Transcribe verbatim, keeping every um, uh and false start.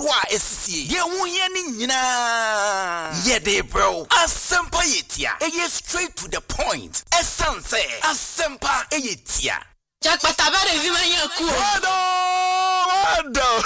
ahodoa esisi ye hu ye ni nyina ye de bro asempa yetia eye straight to the point essence asempa eyetia Jack patabare vi manya ku Wado wado